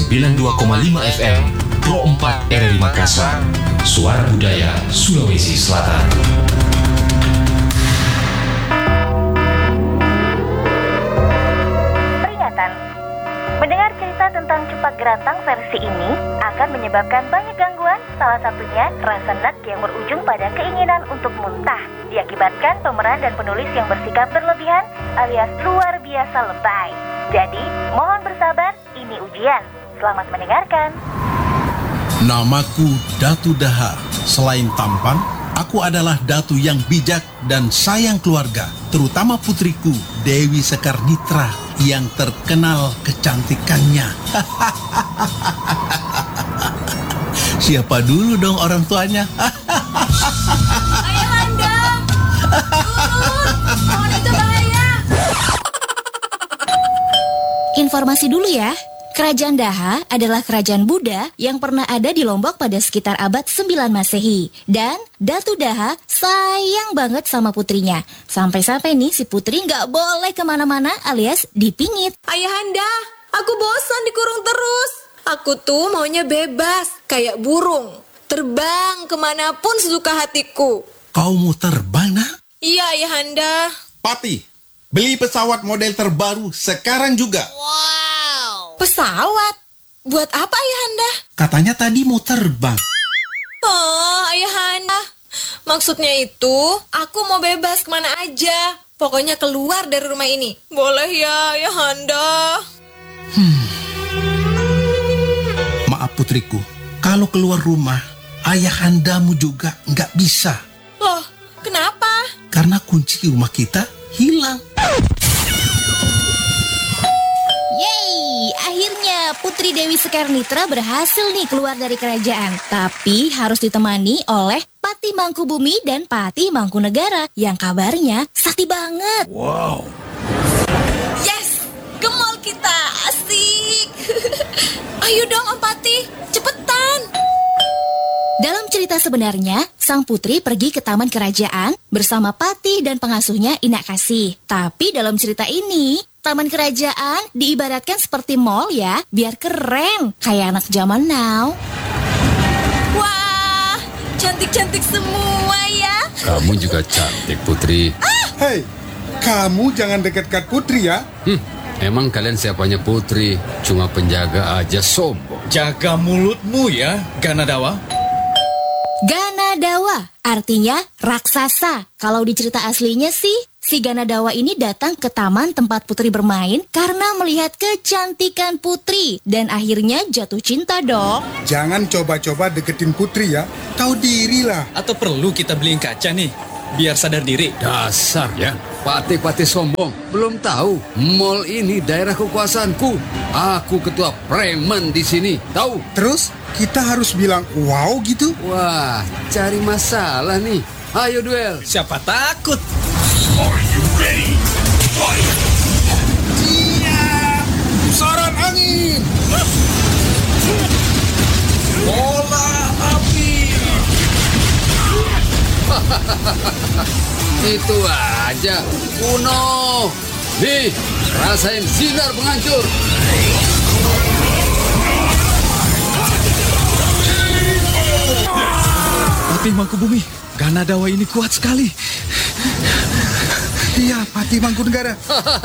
92,5 FM Pro 4 RRI Makassar. Suara Budaya Sulawesi Selatan. Peringatan. Mendengar cerita tentang Cepak Geratang versi ini akan menyebabkan banyak gangguan, salah satunya rasa nek yang berujung pada keinginan untuk muntah, diakibatkan pemeran dan penulis yang bersikap berlebihan alias luar biasa lebay. Jadi, mohon bersabar, ini ujian. Selamat mendengarkan. Namaku Datu Daha. Selain tampan, aku adalah datu yang bijak dan sayang keluarga, terutama putriku Dewi Sekar Nitra yang terkenal kecantikannya. Siapa dulu dong orang tuanya? Ayahanda! Pohon itu bahaya! Informasi dulu ya. Kerajaan Daha adalah kerajaan Buddha yang pernah ada di Lombok pada sekitar abad 9 Masehi. Dan Datu Daha sayang banget sama putrinya. Sampai-sampai nih si putri nggak boleh kemana-mana alias dipingit. Ayahanda, aku bosan dikurung terus. Aku tuh maunya bebas, kayak burung. Terbang kemanapun sesuka hatiku. Kau mau terbang, nak? Iya, Ayahanda. Pati, beli pesawat model terbaru sekarang juga. Pesawat? Buat apa, Ayahanda? Katanya tadi mau terbang. Oh, Ayahanda. Maksudnya itu, aku mau bebas kemana aja. Pokoknya keluar dari rumah ini. Boleh ya, Ayahanda? Maaf putriku, kalau keluar rumah, ayahandamu juga nggak bisa. Loh, kenapa? Karena kunci rumah kita hilang. Yeay, akhirnya Putri Dewi Sekar Nitra berhasil nih keluar dari kerajaan. Tapi harus ditemani oleh Pati Mangkubumi dan Pati Mangkunegara yang kabarnya sakti banget. Wow. Yes, ke mall kita, asik. Ayo dong Om Pati, cepetan. Dalam cerita sebenarnya, sang putri pergi ke taman kerajaan bersama Pati dan pengasuhnya Inak Kasih. Tapi dalam cerita ini, taman kerajaan diibaratkan seperti mall ya, biar keren, kayak anak zaman now. Wah, cantik-cantik semua ya. Kamu juga cantik, Putri. Hei, kamu jangan dekat-dekat Putri ya. Emang kalian siapanya Putri? Cuma penjaga aja, sombong. Jaga mulutmu ya, Ganadawa. Ganadawa artinya raksasa. Kalau di cerita aslinya sih, si Ganadawa ini datang ke taman tempat putri bermain karena melihat kecantikan putri dan akhirnya jatuh cinta dong. Jangan coba-coba deketin Putri ya. Tahu dirilah. Atau perlu kita beliin kaca nih, biar sadar diri. Dasar ya, Pati-pati sombong. Belum tahu, mall ini daerah kekuasaanku. Aku ketua preman di sini, tahu? Terus kita harus bilang wow gitu? Wah, cari masalah nih. Ayo duel. Siapa takut? Pusaran angin. Bola api. Itu aja, kuno. Nih, rasain sinar penghancur. Pati Mangkubumi, Ganadawa ini kuat sekali. Iya, Pati Mangkunegara.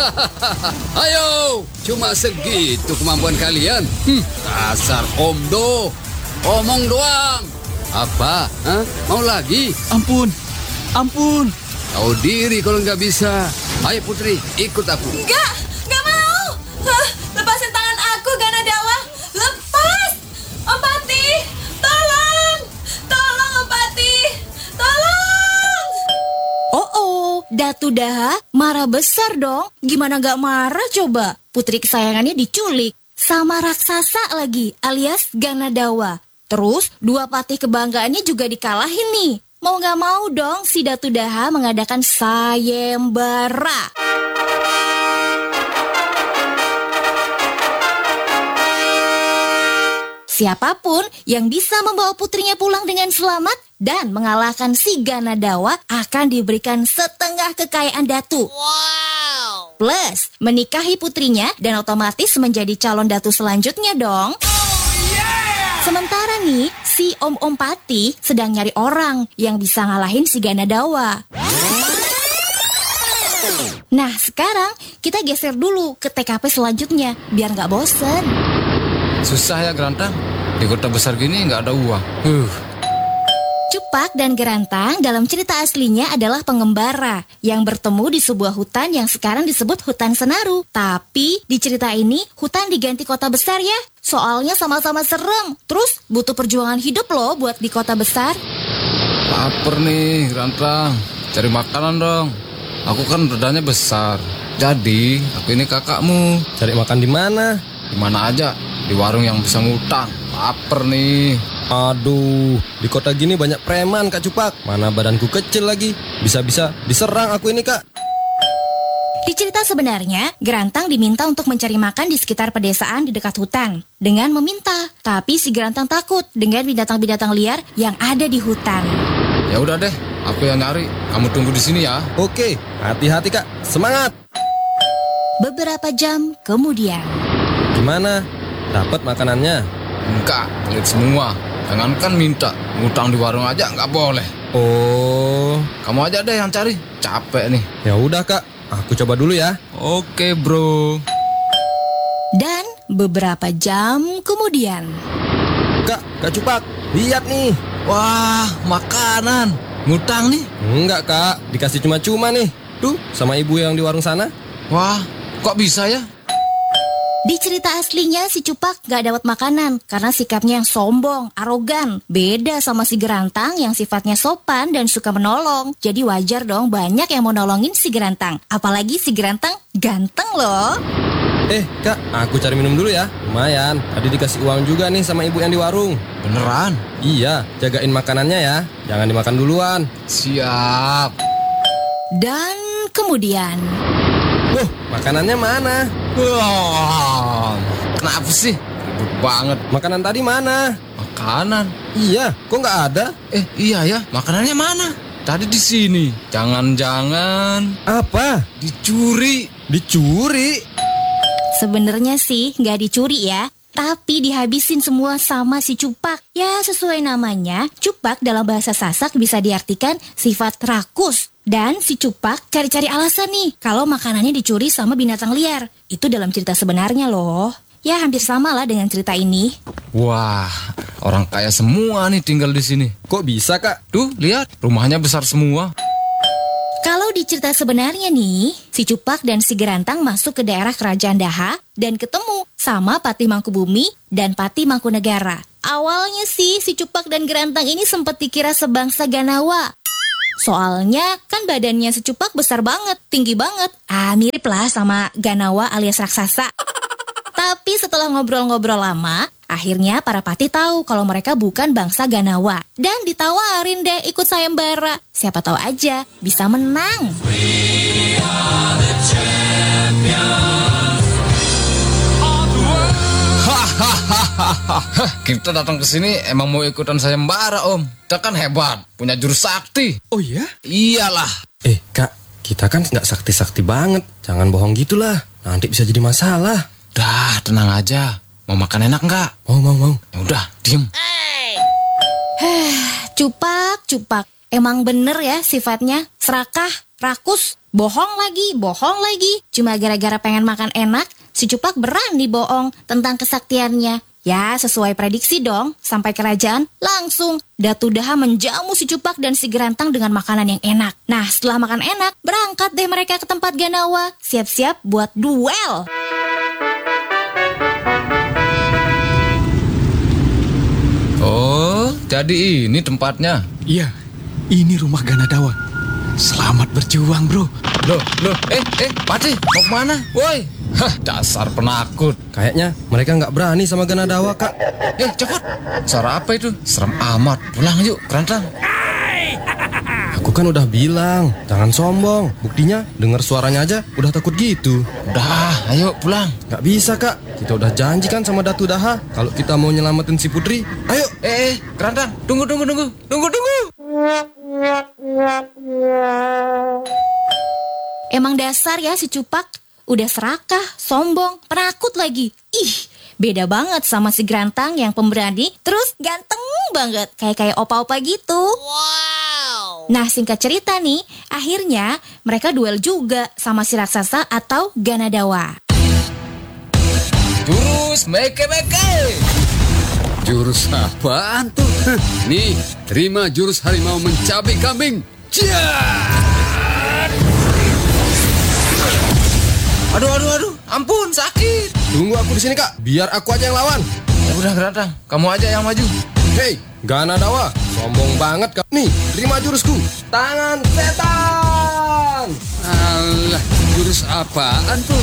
Ayo, cuma segitu kemampuan kalian. Dasar omdo, omong doang. Apa? Hah? Mau lagi? Ampun, ampun. Tahu diri kalau nggak bisa. Ayo Putri, ikut aku. Nggak mau. Lepasin tangan aku, Ganadawa. Lepas. Om Pati, tolong. Tolong, Om Pati. Tolong. Oh, Datu Daha marah besar dong. Gimana nggak marah coba? Putri kesayangannya diculik sama raksasa lagi alias Ganadawa. Terus dua patih kebanggaannya juga dikalahin nih. Mau nggak mau dong si Datu Daha mengadakan sayembara. Siapapun yang bisa membawa putrinya pulang dengan selamat dan mengalahkan si Ganadawa akan diberikan setengah kekayaan Datu. Plus, menikahi putrinya dan otomatis menjadi calon Datu selanjutnya dong. Sementara nih, si Om Pati sedang nyari orang yang bisa ngalahin si Ganadawa. Nah, sekarang kita geser dulu ke TKP selanjutnya, biar nggak bosen. Susah ya Gerantang. Di kota besar gini nggak ada uang. Cupak dan Gerantang dalam cerita aslinya adalah pengembara yang bertemu di sebuah hutan yang sekarang disebut hutan Senaru. Tapi di cerita ini hutan diganti kota besar ya. Soalnya sama-sama serem. Terus butuh perjuangan hidup loh buat di kota besar. Laper nih Gerantang. Cari makanan dong. Aku kan badannya besar. Jadi aku ini kakakmu. Cari makan di mana? Di mana aja. Di warung yang bisa ngutang. Laper nih. Aduh, di kota gini banyak preman Kak Cupak. Mana badanku kecil lagi. Bisa-bisa diserang aku ini Kak. Di cerita sebenarnya, Gerantang diminta untuk mencari makan di sekitar pedesaan di dekat hutan. Dengan meminta, tapi si Gerantang takut dengan binatang-binatang liar yang ada di hutan. Ya udah deh, aku yang nyari. Kamu tunggu di sini ya. Oke, hati-hati Kak. Semangat. Beberapa jam kemudian. Gimana? Dapat makanannya? Enggak, pelit semua. Jangankan minta, ngutang di warung aja nggak boleh. Oh, Kamu aja deh yang cari. Capek nih. ya udah Kak. Aku coba dulu ya. Oke bro. Dan beberapa jam kemudian. Kak Cupak, lihat nih. Wah, makanan. Ngutang nih. Enggak Kak, dikasih cuma-cuma nih. Tuh, sama ibu yang di warung sana. Wah, kok bisa ya? Di cerita aslinya si Cupak gak dapat makanan karena sikapnya yang sombong, arogan. Beda sama si Gerantang yang sifatnya sopan dan suka menolong. Jadi wajar dong banyak yang mau nolongin si Gerantang. Apalagi si Gerantang ganteng loh. Kak, aku cari minum dulu ya. Lumayan, tadi dikasih uang juga nih sama ibu yang di warung. Beneran? Iya, jagain makanannya ya. Jangan dimakan duluan. Siap. Dan kemudian. Makanannya mana? Wah, kenapa sih? Ribut banget. Makanan tadi mana? Makanan? Iya, kok nggak ada? Iya ya, makanannya mana? Tadi di sini. Jangan-jangan Apa? dicuri. Dicuri? Sebenarnya sih nggak dicuri ya, tapi dihabisin semua sama si Cupak. Ya sesuai namanya, Cupak dalam bahasa Sasak bisa diartikan sifat rakus. Dan si Cupak cari-cari alasan nih kalau makanannya dicuri sama binatang liar. Itu dalam cerita sebenarnya loh. Ya hampir sama lah dengan cerita ini. Wah, orang kaya semua nih tinggal di sini. Kok bisa Kak? Tuh, lihat, rumahnya besar semua. Kalau di cerita sebenarnya nih, si Cupak dan si Gerantang masuk ke daerah Kerajaan Daha dan ketemu sama Pati Mangkubumi dan Pati Mangkunegara. Awalnya sih si Cupak dan Gerantang ini sempat dikira sebangsa Ganawa. Soalnya kan badannya si Cupak besar banget, tinggi banget. Mirip lah sama Ganawa alias raksasa. Tapi setelah ngobrol-ngobrol lama, akhirnya para pati tahu kalau mereka bukan bangsa Ganawa. Dan ditawarin deh ikut sayembara. Siapa tahu aja bisa menang. Kita datang ke sini emang mau ikutan sayembara, Om. Kita kan hebat, punya jurus sakti. Oh iya? Iyalah. Kak, kita kan nggak sakti-sakti banget. Jangan bohong gitulah, nanti bisa jadi masalah. Dah, tenang aja. Mau makan enak nggak? Mau. Ya udah, diem. Cupak. Emang bener ya sifatnya, serakah, rakus, bohong lagi. Cuma gara-gara pengen makan enak, si Cupak berani bohong tentang kesaktiannya. Ya, sesuai prediksi dong, sampai kerajaan, langsung Datu Daha menjamu si Cupak dan si Gerantang dengan makanan yang enak. Nah, setelah makan enak, berangkat deh mereka ke tempat Ganawa, siap-siap buat duel. Oh, jadi ini tempatnya. Iya, ini rumah Ganadawa. Selamat berjuang bro. Loh, Pati, mau kemana? Woi, dasar penakut. Kayaknya mereka nggak berani sama Ganadawa Kak. Cepat. Suara apa itu? Serem amat. Pulang yuk, Gerantang. Aku kan udah bilang, jangan sombong. Buktinya, dengar suaranya aja udah takut gitu. Udah, ayo pulang. Nggak bisa Kak, kita udah janji kan sama Datu Daha kalau kita mau nyelamatin si Putri. Ayo. Gerantang, tunggu. Emang dasar ya si Cupak, udah serakah, sombong, penakut lagi. Ih, Beda banget sama si Grantang yang pemberani, terus ganteng banget, kayak opa-opa gitu. Nah, singkat cerita nih, akhirnya mereka duel juga sama si raksasa atau Ganadawa. Jurus meke-meke. Jurus apaan tuh? Nih, terima jurus harimau mencabik kambing. Aduh, ampun, sakit. Tunggu aku di sini, Kak. Biar aku aja yang lawan. Ya udah, Grantang, kamu aja yang maju. Hei, Ganadawa, sombong banget kau. Nih, terima jurusku. Tangan setan. Alah, jurus apaan tuh?